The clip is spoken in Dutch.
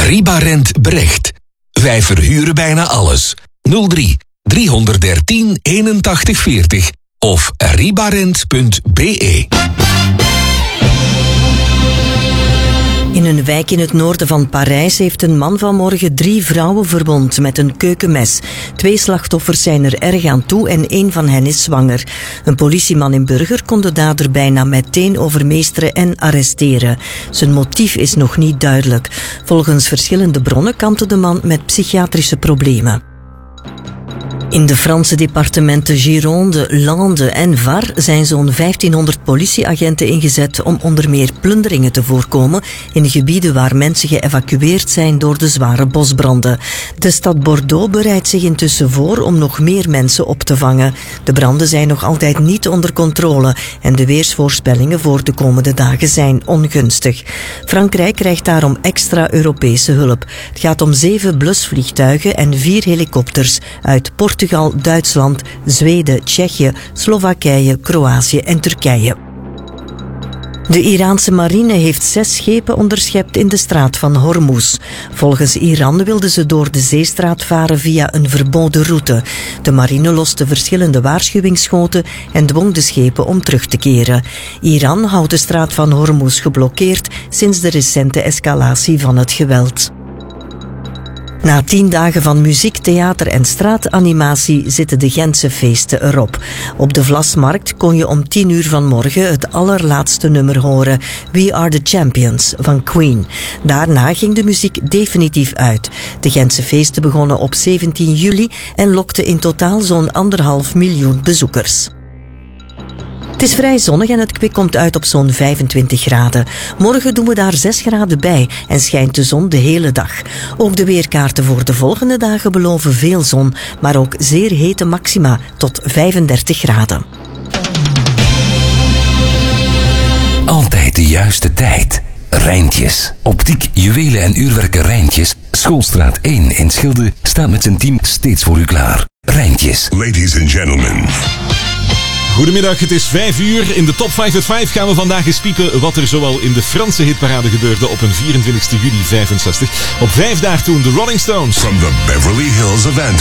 Ribarent Brecht. Wij verhuren bijna alles. 03 313 81 40 of ribarent.be. In een wijk in het noorden van Parijs heeft een man vanmorgen 3 vrouwen verwond met een keukenmes. 2 slachtoffers zijn er erg aan toe en 1 van hen is zwanger. Een politieman in Burger kon de dader bijna meteen overmeesteren en arresteren. Zijn motief is nog niet duidelijk. Volgens verschillende bronnen kampte de man met psychiatrische problemen. In de Franse departementen Gironde, Lande en Var zijn zo'n 1500 politieagenten ingezet om onder meer plunderingen te voorkomen in gebieden waar mensen geëvacueerd zijn door de zware bosbranden. De stad Bordeaux bereidt zich intussen voor om nog meer mensen op te vangen. De branden zijn nog altijd niet onder controle en de weersvoorspellingen voor de komende dagen zijn ongunstig. Frankrijk krijgt daarom extra Europese hulp. Het gaat om 7 blusvliegtuigen en 4 helikopters uit Portugal, Duitsland, Zweden, Tsjechië, Slowakije, Kroatië en Turkije. De Iraanse marine heeft 6 schepen onderschept in de straat van Hormuz. Volgens Iran wilden ze door de zeestraat varen via een verboden route. De marine loste verschillende waarschuwingsschoten en dwong de schepen om terug te keren. Iran houdt de straat van Hormuz geblokkeerd sinds de recente escalatie van het geweld. Na 10 dagen van muziek, theater en straatanimatie zitten de Gentse feesten erop. Op de Vlasmarkt kon je om 10 uur vanmorgen het allerlaatste nummer horen, We Are The Champions van Queen. Daarna ging de muziek definitief uit. De Gentse feesten begonnen op 17 juli en lokten in totaal zo'n 1,5 miljoen bezoekers. Het is vrij zonnig en het kwik komt uit op zo'n 25 graden. Morgen doen we daar 6 graden bij en schijnt de zon de hele dag. Ook de weerkaarten voor de volgende dagen beloven veel zon, maar ook zeer hete maxima tot 35 graden. Altijd de juiste tijd. Rijntjes. Optiek, juwelen en uurwerken Rijntjes. Schoolstraat 1 in Schilde staat met zijn team steeds voor u klaar. Rijntjes. Ladies and gentlemen. Goedemiddag, het is 5 uur. In de Top 5 at 5 gaan we vandaag eens piepen wat er zoal in de Franse hitparade gebeurde op een 24 juli 65. Op 5 dagen toen de Rolling Stones. From the Beverly Hills of Antwerp.